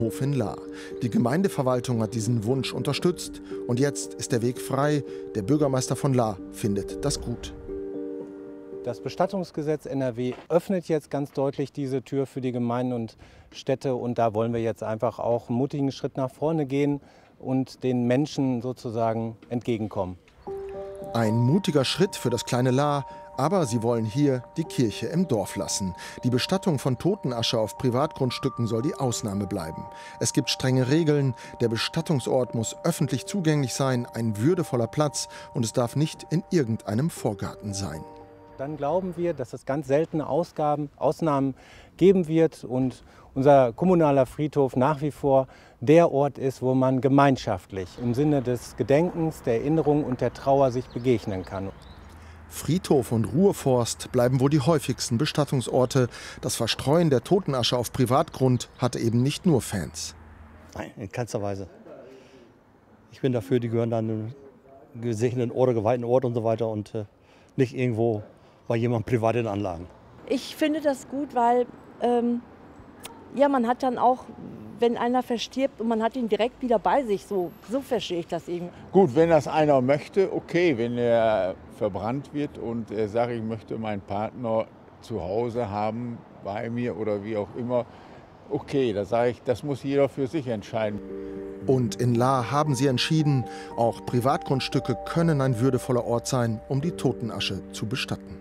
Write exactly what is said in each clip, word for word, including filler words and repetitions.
Hof in Lahr. Die Gemeindeverwaltung hat diesen Wunsch unterstützt und jetzt ist der Weg frei. Der Bürgermeister von Lahr findet das gut. Das Bestattungsgesetz N R W öffnet jetzt ganz deutlich diese Tür für die Gemeinden und Städte und da wollen wir jetzt einfach auch einen mutigen Schritt nach vorne gehen und den Menschen sozusagen entgegenkommen. Ein mutiger Schritt für das kleine Lahr, aber sie wollen hier die Kirche im Dorf lassen. Die Bestattung von Totenasche auf Privatgrundstücken soll die Ausnahme bleiben. Es gibt strenge Regeln, der Bestattungsort muss öffentlich zugänglich sein, ein würdevoller Platz und es darf nicht in irgendeinem Vorgarten sein. Dann glauben wir, dass es ganz seltene Ausgaben, Ausnahmen geben wird und unser kommunaler Friedhof nach wie vor der Ort ist, wo man gemeinschaftlich im Sinne des Gedenkens, der Erinnerung und der Trauer sich begegnen kann. Friedhof und Ruheforst bleiben wohl die häufigsten Bestattungsorte. Das Verstreuen der Totenasche auf Privatgrund hat eben nicht nur Fans. Nein, in keinster Weise. Ich bin dafür, die gehören dann einen gesegneten Ort, geweihten Ort und so weiter und äh, nicht irgendwo bei jemandem privat in Anlagen. Ich finde das gut, weil ähm, ja, man hat dann auch, wenn einer verstirbt und man hat ihn direkt wieder bei sich, so, so verstehe ich das eben. Gut, wenn das einer möchte, okay, wenn er verbrannt wird und er sagt, ich möchte meinen Partner zu Hause haben, bei mir oder wie auch immer, okay, da sage ich, das muss jeder für sich entscheiden. Und in Lahr haben sie entschieden, auch Privatgrundstücke können ein würdevoller Ort sein, um die Totenasche zu bestatten.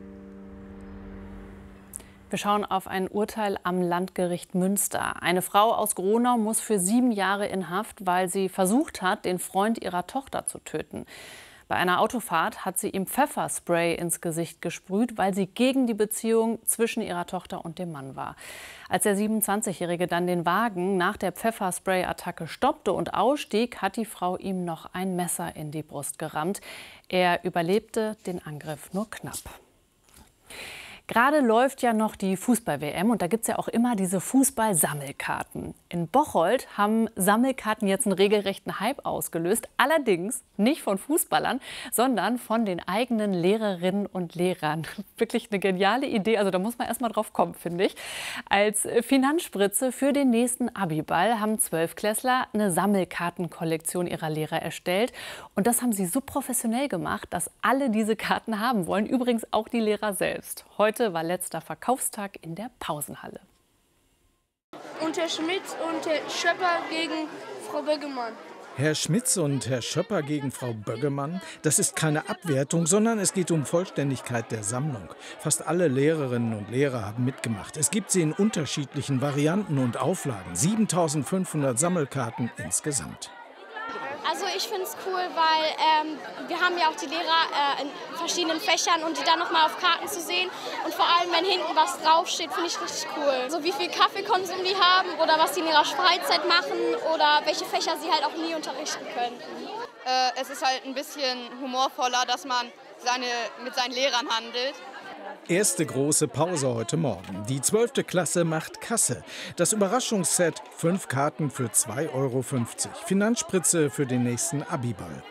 Wir schauen auf ein Urteil am Landgericht Münster. Eine Frau aus Gronau muss für sieben Jahre in Haft, weil sie versucht hat, den Freund ihrer Tochter zu töten. Bei einer Autofahrt hat sie ihm Pfefferspray ins Gesicht gesprüht, weil sie gegen die Beziehung zwischen ihrer Tochter und dem Mann war. Als der siebenundzwanzigjährige dann den Wagen nach der Pfefferspray-Attacke stoppte und ausstieg, hat die Frau ihm noch ein Messer in die Brust gerammt. Er überlebte den Angriff nur knapp. Gerade läuft ja noch die Fußball-W M und da gibt es ja auch immer diese Fußball-Sammelkarten. In Bocholt haben Sammelkarten jetzt einen regelrechten Hype ausgelöst. Allerdings nicht von Fußballern, sondern von den eigenen Lehrerinnen und Lehrern. Wirklich eine geniale Idee, also da muss man erst mal drauf kommen, finde ich. Als Finanzspritze für den nächsten Abiball haben Zwölfklässler eine Sammelkartenkollektion ihrer Lehrer erstellt. Und das haben sie so professionell gemacht, dass alle diese Karten haben wollen, übrigens auch die Lehrer selbst. Heute war letzter Verkaufstag in der Pausenhalle. Und Herr Schmitz und Herr Schöpper gegen Frau Böggemann. Herr Schmitz und Herr Schöpper gegen Frau Böggemann, das ist keine Abwertung, sondern es geht um Vollständigkeit der Sammlung. Fast alle Lehrerinnen und Lehrer haben mitgemacht. Es gibt sie in unterschiedlichen Varianten und Auflagen. siebentausendfünfhundert Sammelkarten insgesamt. Also ich finde es cool, weil ähm, wir haben ja auch die Lehrer äh, in verschiedenen Fächern und die dann nochmal auf Karten zu sehen. Und vor allem, wenn hinten was draufsteht, finde ich richtig cool. So wie viel Kaffeekonsum die haben oder was sie in ihrer Freizeit machen oder welche Fächer sie halt auch nie unterrichten können. Äh, es ist halt ein bisschen humorvoller, dass man seine, mit seinen Lehrern handelt. Erste große Pause heute Morgen. Die zwölfte Klasse macht Kasse. Das Überraschungsset, fünf Karten für zwei Euro fünfzig. Finanzspritze für den nächsten Abiball.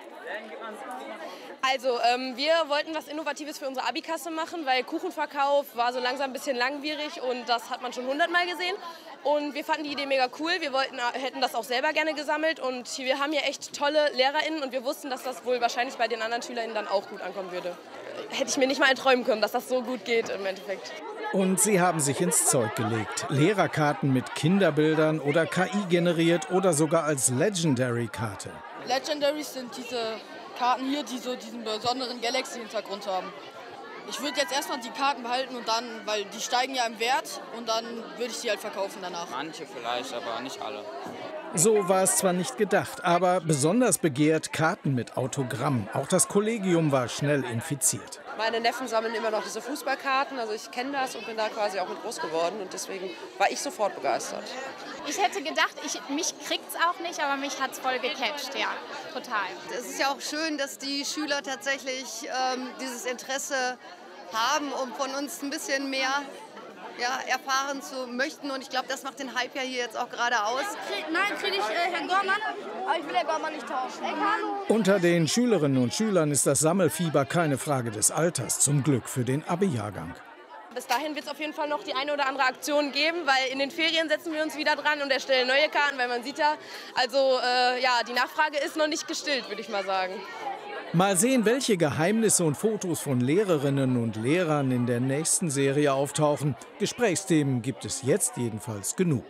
Also ähm, wir wollten was Innovatives für unsere Abikasse machen, weil Kuchenverkauf war so langsam ein bisschen langwierig und das hat man schon hundertmal gesehen. Und wir fanden die Idee mega cool. Wir wollten, hätten das auch selber gerne gesammelt und wir haben hier echt tolle LehrerInnen und wir wussten, dass das wohl wahrscheinlich bei den anderen SchülerInnen dann auch gut ankommen würde. Hätte ich mir nicht mal erträumen können, dass das so gut geht im Endeffekt. Und sie haben sich ins Zeug gelegt. Lehrerkarten mit Kinderbildern oder K I generiert oder sogar als Legendary-Karte. Legendaries sind diese Karten hier, die so diesen besonderen Galaxy-Hintergrund haben. Ich würde jetzt erstmal die Karten behalten und dann, weil die steigen ja im Wert und dann würde ich sie halt verkaufen danach. Manche vielleicht, aber nicht alle. So war es zwar nicht gedacht, aber besonders begehrt Karten mit Autogramm. Auch das Kollegium war schnell infiziert. Meine Neffen sammeln immer noch diese Fußballkarten, also ich kenne das und bin da quasi auch mit groß geworden und deswegen war ich sofort begeistert. Ich hätte gedacht, ich, mich kriegt's auch nicht, aber mich hat's voll gecatcht, ja, total. Es ist ja auch schön, dass die Schüler tatsächlich ähm, dieses Interesse haben, um von uns ein bisschen mehr ja, erfahren zu möchten. Und ich glaube, das macht den Hype ja hier jetzt auch gerade aus. Krieg, nein, kriege ich äh, Herrn Gormann, aber ich will Herrn Gormann nicht tauschen. Hey, hallo. Unter den Schülerinnen und Schülern ist das Sammelfieber keine Frage des Alters, zum Glück für den Abi-Jahrgang. Bis dahin wird es auf jeden Fall noch die eine oder andere Aktion geben, weil in den Ferien setzen wir uns wieder dran und erstellen neue Karten, weil man sieht ja, also äh, ja, die Nachfrage ist noch nicht gestillt, würde ich mal sagen. Mal sehen, welche Geheimnisse und Fotos von Lehrerinnen und Lehrern in der nächsten Serie auftauchen. Gesprächsthemen gibt es jetzt jedenfalls genug.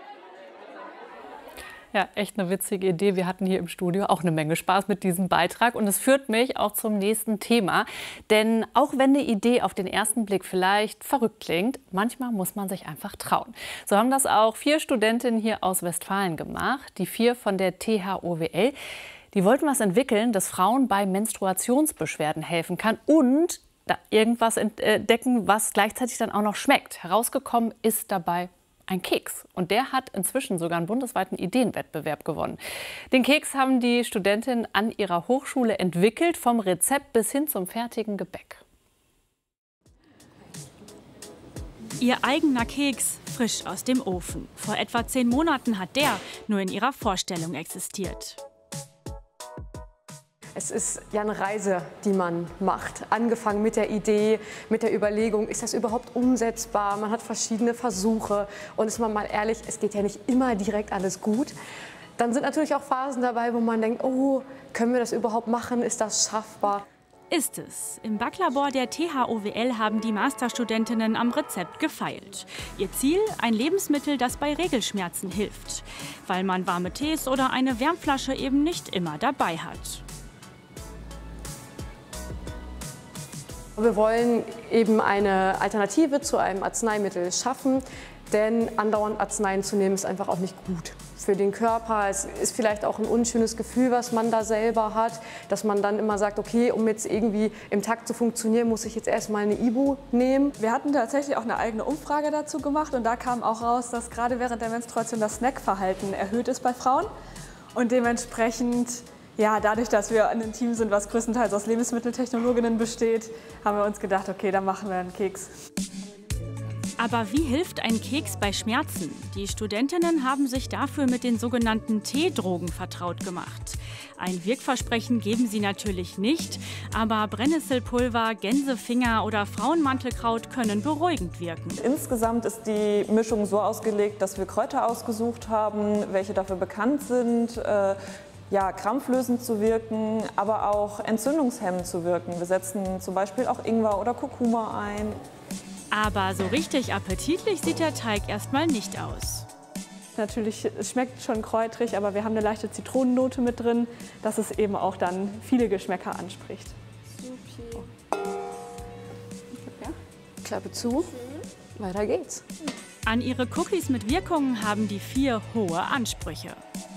Ja, echt eine witzige Idee. Wir hatten hier im Studio auch eine Menge Spaß mit diesem Beitrag. Und es führt mich auch zum nächsten Thema. Denn auch wenn eine Idee auf den ersten Blick vielleicht verrückt klingt, manchmal muss man sich einfach trauen. So haben das auch vier Studentinnen hier aus Westfalen gemacht. Die vier von der T H O W L. Die wollten was entwickeln, das Frauen bei Menstruationsbeschwerden helfen kann und da irgendwas entdecken, was gleichzeitig dann auch noch schmeckt. Herausgekommen ist dabei ein Keks. Und der hat inzwischen sogar einen bundesweiten Ideenwettbewerb gewonnen. Den Keks haben die Studentinnen an ihrer Hochschule entwickelt, vom Rezept bis hin zum fertigen Gebäck. Ihr eigener Keks, frisch aus dem Ofen. Vor etwa zehn Monaten hat der nur in ihrer Vorstellung existiert. Es ist ja eine Reise, die man macht. Angefangen mit der Idee, mit der Überlegung, ist das überhaupt umsetzbar? Man hat verschiedene Versuche. Und ist man mal ehrlich, es geht ja nicht immer direkt alles gut. Dann sind natürlich auch Phasen dabei, wo man denkt, oh, können wir das überhaupt machen? Ist das schaffbar? Ist es. Im Backlabor der T H O W L haben die Masterstudentinnen am Rezept gefeilt. Ihr Ziel? Ein Lebensmittel, das bei Regelschmerzen hilft. Weil man warme Tees oder eine Wärmflasche eben nicht immer dabei hat. Wir wollen eben eine Alternative zu einem Arzneimittel schaffen, denn andauernd Arzneien zu nehmen ist einfach auch nicht gut für den Körper. Es ist vielleicht auch ein unschönes Gefühl, was man da selber hat, dass man dann immer sagt, okay, um jetzt irgendwie im Takt zu funktionieren, muss ich jetzt erstmal eine Ibu nehmen. Wir hatten tatsächlich auch eine eigene Umfrage dazu gemacht und da kam auch raus, dass gerade während der Menstruation das Snackverhalten erhöht ist bei Frauen und dementsprechend ja, dadurch, dass wir ein Team sind, was größtenteils aus Lebensmitteltechnologinnen besteht, haben wir uns gedacht, okay, dann machen wir einen Keks. Aber wie hilft ein Keks bei Schmerzen? Die Studentinnen haben sich dafür mit den sogenannten T-Drogen vertraut gemacht. Ein Wirkversprechen geben sie natürlich nicht, aber Brennnesselpulver, Gänsefinger oder Frauenmantelkraut können beruhigend wirken. Insgesamt ist die Mischung so ausgelegt, dass wir Kräuter ausgesucht haben, welche dafür bekannt sind, äh, ja, krampflösend zu wirken, aber auch entzündungshemmend zu wirken. Wir setzen zum Beispiel auch Ingwer oder Kurkuma ein. Aber so richtig appetitlich sieht der Teig erstmal nicht aus. Natürlich, es schmeckt schon kräutrig, aber wir haben eine leichte Zitronennote mit drin, dass es eben auch dann viele Geschmäcker anspricht. Super. Ja. Klappe zu, weiter geht's. An ihre Cookies mit Wirkungen haben die vier hohe Ansprüche.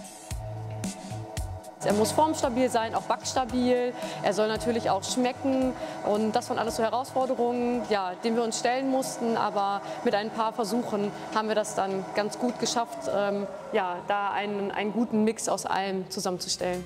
Er muss formstabil sein, auch backstabil. Er soll natürlich auch schmecken. Und das waren alles so Herausforderungen, ja, denen wir uns stellen mussten. Aber mit ein paar Versuchen haben wir das dann ganz gut geschafft, ähm, ja, da einen, einen guten Mix aus allem zusammenzustellen.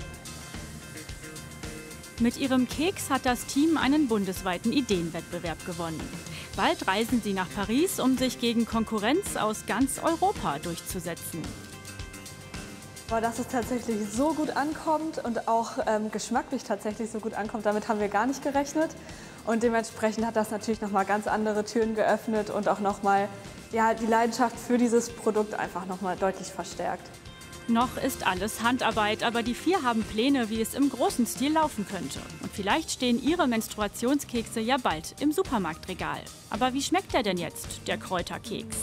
Mit ihrem Keks hat das Team einen bundesweiten Ideenwettbewerb gewonnen. Bald reisen sie nach Paris, um sich gegen Konkurrenz aus ganz Europa durchzusetzen. Aber dass es tatsächlich so gut ankommt und auch ähm, geschmacklich tatsächlich so gut ankommt, damit haben wir gar nicht gerechnet. Und dementsprechend hat das natürlich noch mal ganz andere Türen geöffnet und auch noch mal, ja, die Leidenschaft für dieses Produkt einfach noch mal deutlich verstärkt. Noch ist alles Handarbeit, aber die vier haben Pläne, wie es im großen Stil laufen könnte. Und vielleicht stehen ihre Menstruationskekse ja bald im Supermarktregal. Aber wie schmeckt der denn jetzt, der Kräuterkeks?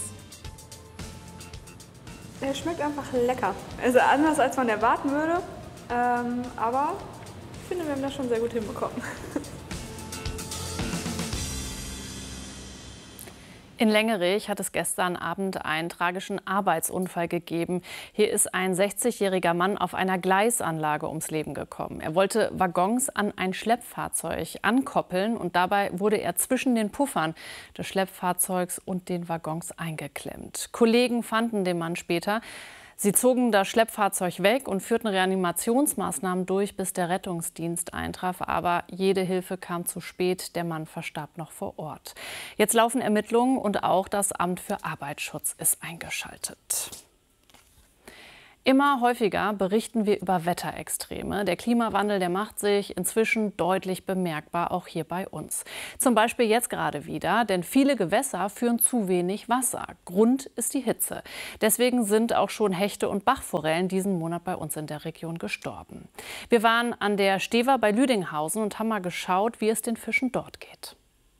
Er schmeckt einfach lecker. Also anders, als man erwarten würde. Ähm, aber ich finde, wir haben das schon sehr gut hinbekommen. In Längerich hat es gestern Abend einen tragischen Arbeitsunfall gegeben. Hier ist ein sechzigjähriger Mann auf einer Gleisanlage ums Leben gekommen. Er wollte Waggons an ein Schleppfahrzeug ankoppeln und dabei wurde er zwischen den Puffern des Schleppfahrzeugs und den Waggons eingeklemmt. Kollegen fanden den Mann später. Sie zogen das Schleppfahrzeug weg und führten Reanimationsmaßnahmen durch, bis der Rettungsdienst eintraf. Aber jede Hilfe kam zu spät. Der Mann verstarb noch vor Ort. Jetzt laufen Ermittlungen und auch das Amt für Arbeitsschutz ist eingeschaltet. Immer häufiger berichten wir über Wetterextreme. Der Klimawandel, der macht sich inzwischen deutlich bemerkbar, auch hier bei uns. Zum Beispiel jetzt gerade wieder, denn viele Gewässer führen zu wenig Wasser. Grund ist die Hitze. Deswegen sind auch schon Hechte und Bachforellen diesen Monat bei uns in der Region gestorben. Wir waren an der Stever bei Lüdinghausen und haben mal geschaut, wie es den Fischen dort geht.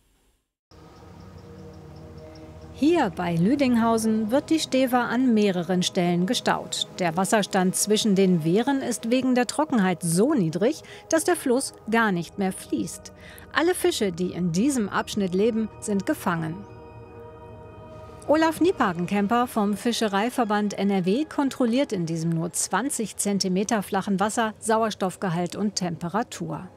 Hier bei Lüdinghausen wird die Stever an mehreren Stellen gestaut. Der Wasserstand zwischen den Wehren ist wegen der Trockenheit so niedrig, dass der Fluss gar nicht mehr fließt. Alle Fische, die in diesem Abschnitt leben, sind gefangen. Olaf Niepagenkemper vom Fischereiverband N R W kontrolliert in diesem nur zwanzig Zentimeter flachen Wasser Sauerstoffgehalt und Temperatur.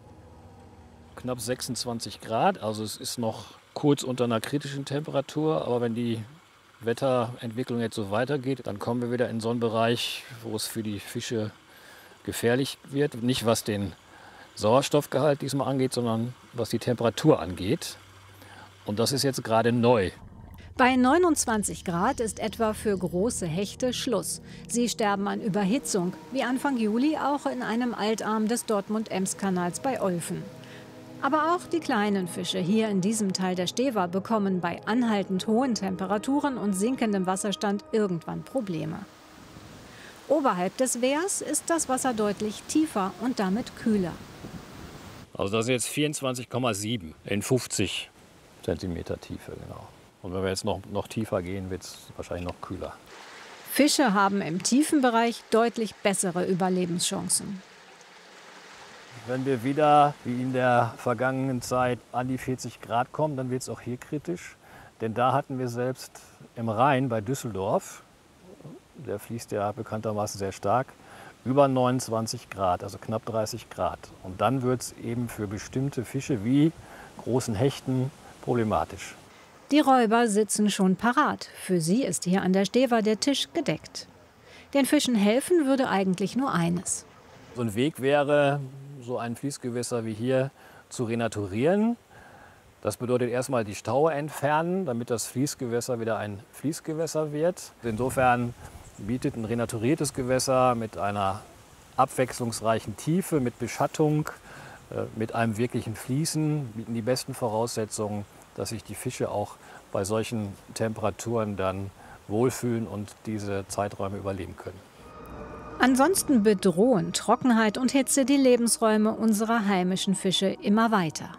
Knapp sechsundzwanzig Grad, also es ist noch kurz unter einer kritischen Temperatur, aber wenn die Wetterentwicklung jetzt so weitergeht, dann kommen wir wieder in so einen Bereich, wo es für die Fische gefährlich wird. Nicht was den Sauerstoffgehalt diesmal angeht, sondern was die Temperatur angeht. Und das ist jetzt gerade neu. Bei neunundzwanzig Grad ist etwa für große Hechte Schluss. Sie sterben an Überhitzung, wie Anfang Juli auch in einem Altarm des Dortmund-Ems-Kanals bei Olfen. Aber auch die kleinen Fische hier in diesem Teil der Stever bekommen bei anhaltend hohen Temperaturen und sinkendem Wasserstand irgendwann Probleme. Oberhalb des Wehrs ist das Wasser deutlich tiefer und damit kühler. Also das ist jetzt vierundzwanzig Komma sieben in fünfzig Zentimeter Tiefe, genau. Und wenn wir jetzt noch, noch tiefer gehen, wird es wahrscheinlich noch kühler. Fische haben im tiefen Bereich deutlich bessere Überlebenschancen. Wenn wir wieder, wie in der vergangenen Zeit, an die vierzig Grad kommen, dann wird es auch hier kritisch. Denn da hatten wir selbst im Rhein bei Düsseldorf, der fließt ja bekanntermaßen sehr stark, über neunundzwanzig Grad, also knapp dreißig Grad. Und dann wird es eben für bestimmte Fische wie großen Hechten problematisch. Die Räuber sitzen schon parat. Für sie ist hier an der Stever der Tisch gedeckt. Den Fischen helfen würde eigentlich nur eines. So ein Weg wäre, so ein Fließgewässer wie hier zu renaturieren. Das bedeutet erstmal die Staue entfernen, damit das Fließgewässer wieder ein Fließgewässer wird. Insofern bietet ein renaturiertes Gewässer mit einer abwechslungsreichen Tiefe, mit Beschattung, mit einem wirklichen Fließen, bieten die besten Voraussetzungen, dass sich die Fische auch bei solchen Temperaturen dann wohlfühlen und diese Zeiträume überleben können. Ansonsten bedrohen Trockenheit und Hitze die Lebensräume unserer heimischen Fische immer weiter.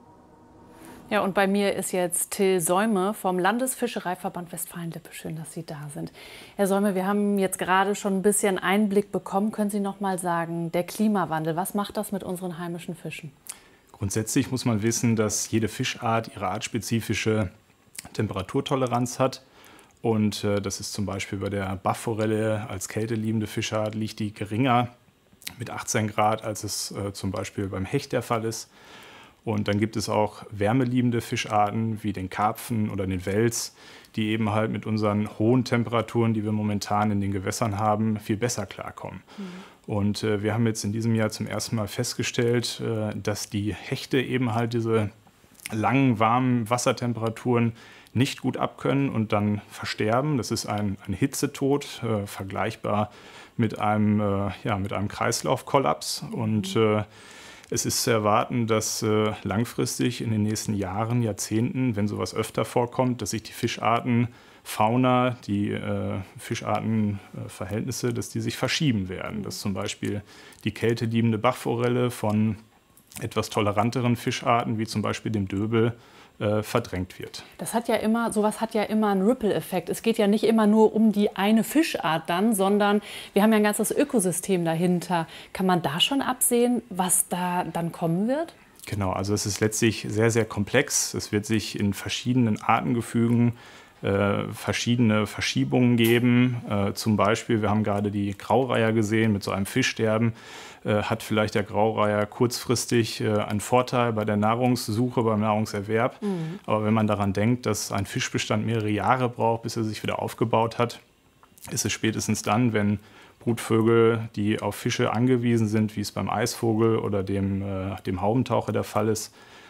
Ja, und bei mir ist jetzt Till Säume vom Landesfischereiverband Westfalen-Lippe. Schön, dass Sie da sind. Herr Säume, wir haben jetzt gerade schon ein bisschen Einblick bekommen. Können Sie noch mal sagen, der Klimawandel, was macht das mit unseren heimischen Fischen? Grundsätzlich muss man wissen, dass jede Fischart ihre artspezifische Temperaturtoleranz hat. Und äh, das ist zum Beispiel bei der Bachforelle als kälteliebende Fischart liegt die geringer mit achtzehn Grad, als es äh, zum Beispiel beim Hecht der Fall ist. Und dann gibt es auch wärmeliebende Fischarten wie den Karpfen oder den Wels, die eben halt mit unseren hohen Temperaturen, die wir momentan in den Gewässern haben, viel besser klarkommen. Mhm. Und äh, wir haben jetzt in diesem Jahr zum ersten Mal festgestellt, äh, dass die Hechte eben halt diese langen, warmen Wassertemperaturen nicht gut abkönnen und dann versterben. Das ist ein, ein Hitzetod, äh, vergleichbar mit einem, äh, ja, mit einem Kreislaufkollaps. Und äh, es ist zu erwarten, dass äh, langfristig in den nächsten Jahren, Jahrzehnten, wenn sowas öfter vorkommt, dass sich die Fischarten, Fauna, die äh, Fischartenverhältnisse, äh, dass die sich verschieben werden. Dass zum Beispiel die kälteliebende Bachforelle von etwas toleranteren Fischarten, wie zum Beispiel dem Döbel, äh, verdrängt wird. Das hat ja immer, sowas hat ja immer einen Ripple-Effekt. Es geht ja nicht immer nur um die eine Fischart dann, sondern wir haben ja ein ganzes Ökosystem dahinter. Kann man da schon absehen, was da dann kommen wird? Genau, also es ist letztlich sehr, sehr komplex. Es wird sich in verschiedenen Artengefügen äh, verschiedene Verschiebungen geben. Äh, zum Beispiel, wir haben gerade die Graureiher gesehen mit so einem Fischsterben. Äh, hat vielleicht der Graureiher kurzfristig äh, einen Vorteil bei der Nahrungssuche, beim Nahrungserwerb. Mhm. Aber wenn man daran denkt, dass ein Fischbestand mehrere Jahre braucht, bis er sich wieder aufgebaut hat, ist es spätestens dann, wenn Brutvögel, die auf Fische angewiesen sind, wie es beim Eisvogel oder dem, äh, dem Haubentaucher der Fall ist,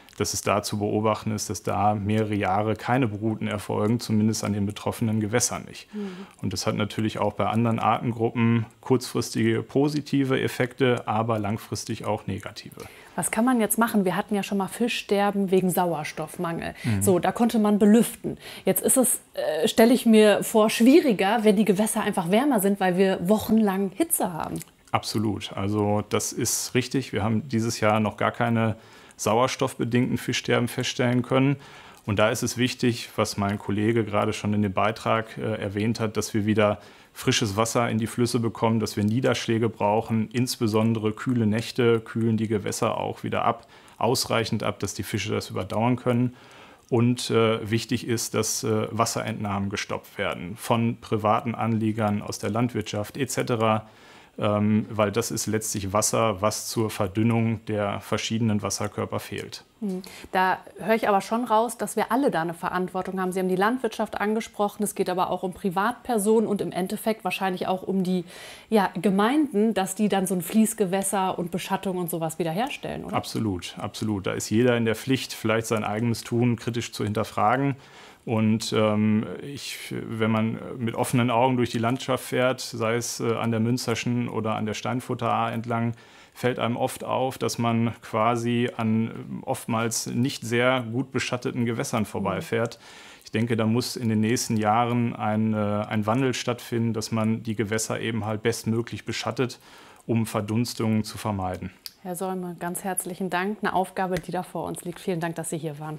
dass es da zu beobachten ist, dass da mehrere Jahre keine Bruten erfolgen, zumindest an den betroffenen Gewässern nicht. Mhm. Und das hat natürlich auch bei anderen Artengruppen kurzfristige positive Effekte, aber langfristig auch negative. Was kann man jetzt machen? Wir hatten ja schon mal Fischsterben wegen Sauerstoffmangel. Mhm. So, da konnte man belüften. Jetzt ist es, äh, stelle ich mir vor, schwieriger, wenn die Gewässer einfach wärmer sind, weil wir wochenlang Hitze haben. Absolut. Also das ist richtig. Wir haben dieses Jahr noch gar keine sauerstoffbedingten Fischsterben feststellen können. Und da ist es wichtig, was mein Kollege gerade schon in dem Beitrag äh, erwähnt hat, dass wir wieder frisches Wasser in die Flüsse bekommen, dass wir Niederschläge brauchen. Insbesondere kühle Nächte kühlen die Gewässer auch wieder ab, ausreichend ab, dass die Fische das überdauern können. Und äh, wichtig ist, dass äh, Wasserentnahmen gestoppt werden von privaten Anliegern aus der Landwirtschaft et cetera, ähm, weil das ist letztlich Wasser, was zur Verdünnung der verschiedenen Wasserkörper fehlt. Da höre ich aber schon raus, dass wir alle da eine Verantwortung haben. Sie haben die Landwirtschaft angesprochen, es geht aber auch um Privatpersonen und im Endeffekt wahrscheinlich auch um die ja, Gemeinden, dass die dann so ein Fließgewässer und Beschattung und sowas wiederherstellen, oder? Absolut, absolut. Da ist jeder in der Pflicht, vielleicht sein eigenes Tun kritisch zu hinterfragen. Und ähm, ich, wenn man mit offenen Augen durch die Landschaft fährt, sei es äh, an der Münsterschen oder an der Steinfurter Ahr entlang, fällt einem oft auf, dass man quasi an oftmals nicht sehr gut beschatteten Gewässern vorbeifährt. Ich denke, da muss in den nächsten Jahren ein, äh, ein Wandel stattfinden, dass man die Gewässer eben halt bestmöglich beschattet, um Verdunstungen zu vermeiden. Herr Solme, ganz herzlichen Dank. Eine Aufgabe, die da vor uns liegt. Vielen Dank, dass Sie hier waren.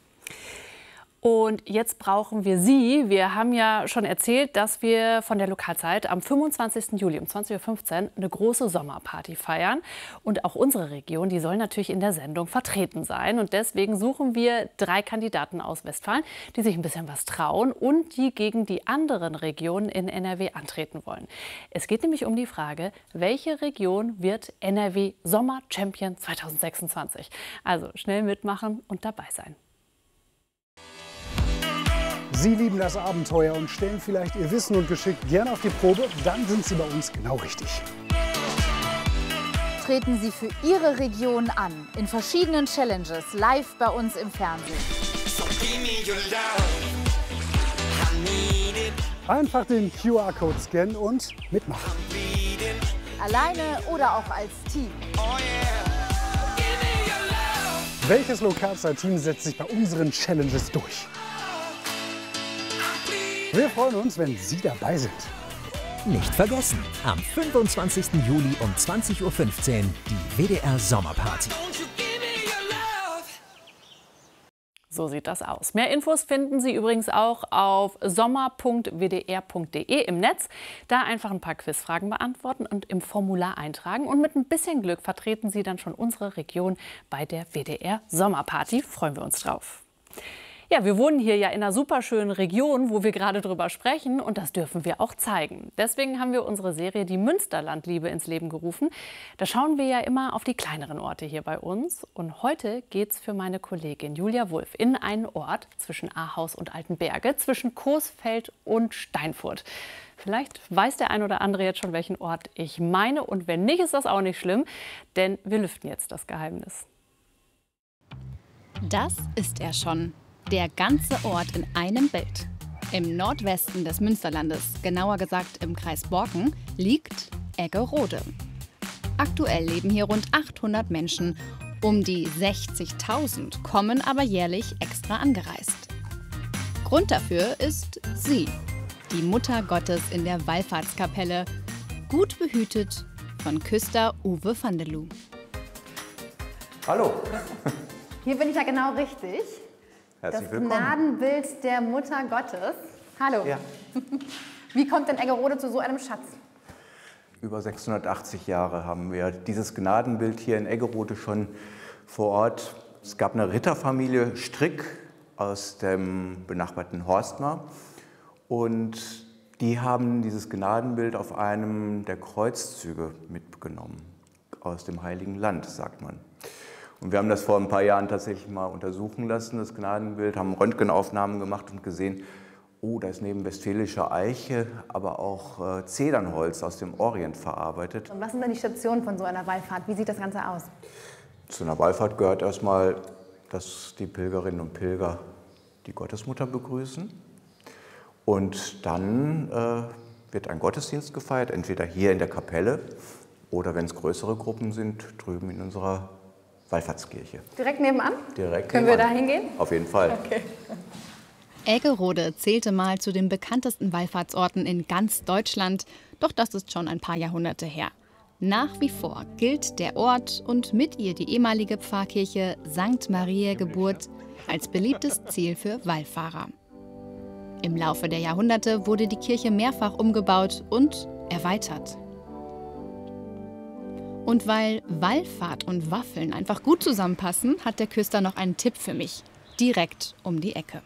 Und jetzt brauchen wir Sie. Wir haben ja schon erzählt, dass wir von der Lokalzeit am fünfundzwanzigsten Juli um zwanzig Uhr fünfzehn eine große Sommerparty feiern. Und auch unsere Region, die soll natürlich in der Sendung vertreten sein. Und deswegen suchen wir drei Kandidaten aus Westfalen, die sich ein bisschen was trauen und die gegen die anderen Regionen in N R W antreten wollen. Es geht nämlich um die Frage, welche Region wird N R W Sommer Champion zweitausendsechsundzwanzig? Also schnell mitmachen und dabei sein. Sie lieben das Abenteuer und stellen vielleicht Ihr Wissen und Geschick gerne auf die Probe, dann sind Sie bei uns genau richtig. Treten Sie für Ihre Region an, in verschiedenen Challenges, live bei uns im Fernsehen. Einfach den Q R-Code scannen und mitmachen. Alleine oder auch als Team. Welches Lokalzeit-Team setzt sich bei unseren Challenges durch? Wir freuen uns, wenn Sie dabei sind. Nicht vergessen, am fünfundzwanzigsten Juli um zwanzig Uhr fünfzehn die W D R Sommerparty. So sieht das aus. Mehr Infos finden Sie übrigens auch auf sommer punkt w d r punkt d e im Netz. Da einfach ein paar Quizfragen beantworten und im Formular eintragen. Und mit ein bisschen Glück vertreten Sie dann schon unsere Region bei der W D R Sommerparty. Freuen wir uns drauf. Ja, wir wohnen hier ja in einer superschönen Region, wo wir gerade drüber sprechen, und das dürfen wir auch zeigen. Deswegen haben wir unsere Serie Die Münsterlandliebe ins Leben gerufen. Da schauen wir ja immer auf die kleineren Orte hier bei uns. Und heute geht's für meine Kollegin Julia Wulff in einen Ort zwischen Ahaus und Altenberge, zwischen Coesfeld und Steinfurt. Vielleicht weiß der ein oder andere jetzt schon, welchen Ort ich meine. Und wenn nicht, ist das auch nicht schlimm, denn wir lüften jetzt das Geheimnis. Das ist er schon. Der ganze Ort in einem Bild. Im Nordwesten des Münsterlandes, genauer gesagt im Kreis Borken, liegt Eggerode. Aktuell leben hier rund achthundert Menschen. Um die sechzigtausend kommen aber jährlich extra angereist. Grund dafür ist sie, die Mutter Gottes in der Wallfahrtskapelle, gut behütet von Küster Uwe van der Loo. Hallo. Hier bin ich ja genau richtig. Herzlich das willkommen. Gnadenbild der Mutter Gottes. Hallo. Ja. Wie kommt denn Eggerode zu so einem Schatz? Über sechshundertachtzig Jahre haben wir dieses Gnadenbild hier in Eggerode schon vor Ort. Es gab eine Ritterfamilie Strick aus dem benachbarten Horstmar. Und die haben dieses Gnadenbild auf einem der Kreuzzüge mitgenommen. Aus dem Heiligen Land, sagt man. Und wir haben das vor ein paar Jahren tatsächlich mal untersuchen lassen, das Gnadenbild, haben Röntgenaufnahmen gemacht und gesehen, oh, da ist neben westfälischer Eiche, aber auch äh, Zedernholz aus dem Orient verarbeitet. Und was sind denn die Stationen von so einer Wallfahrt? Wie sieht das Ganze aus? Zu einer Wallfahrt gehört erstmal dass die Pilgerinnen und Pilger die Gottesmutter begrüßen. Und dann äh, wird ein Gottesdienst gefeiert, entweder hier in der Kapelle oder, wenn es größere Gruppen sind, drüben in unserer Wallfahrtskirche. Direkt nebenan? Direkt Können nebenan. wir da hingehen? Auf jeden Fall. Okay. Eggerode zählte mal zu den bekanntesten Wallfahrtsorten in ganz Deutschland, doch das ist schon ein paar Jahrhunderte her. Nach wie vor gilt der Ort und mit ihr die ehemalige Pfarrkirche Sankt Mariä Geburt als beliebtes Ziel für Wallfahrer. Im Laufe der Jahrhunderte wurde die Kirche mehrfach umgebaut und erweitert. Und weil Wallfahrt und Waffeln einfach gut zusammenpassen, hat der Küster noch einen Tipp für mich. Direkt um die Ecke.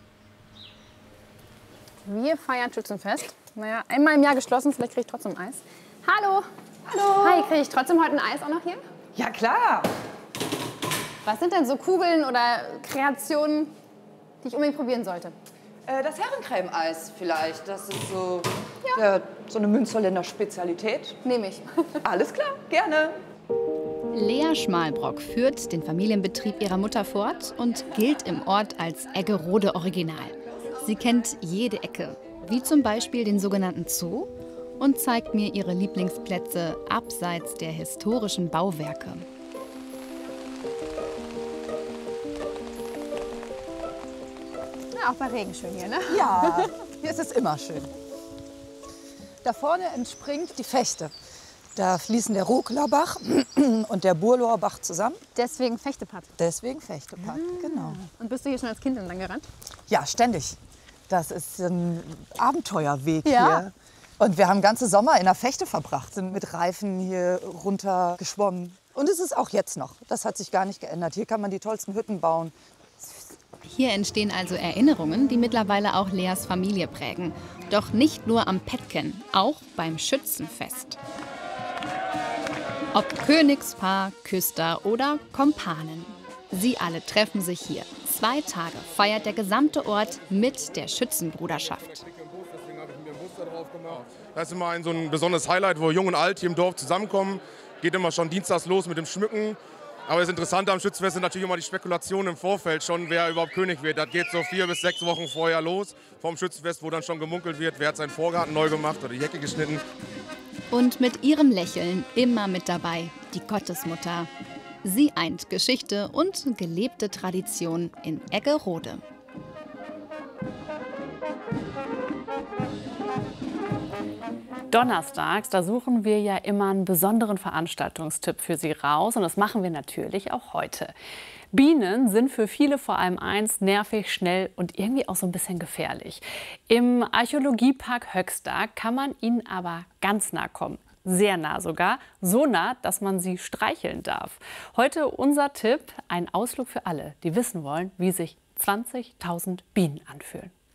Wir feiern Schützenfest. Naja, einmal im Jahr geschlossen, vielleicht kriege ich trotzdem Eis. Hallo! Hallo! Hi, kriege ich trotzdem heute ein Eis auch noch hier? Ja, klar! Was sind denn so Kugeln oder Kreationen, die ich unbedingt probieren sollte? Äh, das Herrencreme-Eis vielleicht. Das ist so, ja. Ja, so eine Münsterländer Spezialität. Nehme ich. Alles klar, gerne. Lea Schmalbrock führt den Familienbetrieb ihrer Mutter fort und gilt im Ort als Eggerode Original. Sie kennt jede Ecke, wie zum Beispiel den sogenannten Zoo, und zeigt mir ihre Lieblingsplätze abseits der historischen Bauwerke. Ja, auch bei Regen schön hier, ne? Ja, hier ist es immer schön. Da vorne entspringt die Fechte. Da fließen der Rucklerbach und der Burlorbach zusammen. Deswegen Fechtepath. Deswegen Fechtepath, ah. Genau. Und bist du hier schon als Kind entlang gerannt? Ja, ständig. Das ist ein Abenteuerweg ja. hier. Und wir haben ganze Sommer in der Fechte verbracht, sind mit Reifen hier runter geschwommen. Und es ist auch jetzt noch. Das hat sich gar nicht geändert. Hier kann man die tollsten Hütten bauen. Hier entstehen also Erinnerungen, die mittlerweile auch Leas Familie prägen. Doch nicht nur am Petken, auch beim Schützenfest. Ob Königspaar, Küster oder Kompanen. Sie alle treffen sich hier. Zwei Tage feiert der gesamte Ort mit der Schützenbruderschaft. Das ist immer ein, so ein besonderes Highlight, wo Jung und Alt hier im Dorf zusammenkommen. Geht immer schon dienstags los mit dem Schmücken. Aber das Interessante am Schützenfest sind natürlich immer die Spekulationen im Vorfeld schon, wer überhaupt König wird. Das geht so vier bis sechs Wochen vorher los vom Schützenfest, wo dann schon gemunkelt wird, wer hat seinen Vorgarten neu gemacht oder die Hecke geschnitten. Und mit ihrem Lächeln immer mit dabei, die Gottesmutter. Sie eint Geschichte und gelebte Tradition in Eggerode. Donnerstags, da suchen wir ja immer einen besonderen Veranstaltungstipp für Sie raus und das machen wir natürlich auch heute. Bienen sind für viele vor allem eins, nervig, schnell und irgendwie auch so ein bisschen gefährlich. Im Archäologiepark Höxter kann man ihnen aber ganz nah kommen. Sehr nah sogar, so nah, dass man sie streicheln darf. Heute unser Tipp, ein Ausflug für alle, die wissen wollen, wie sich zwanzigtausend Bienen anfühlen.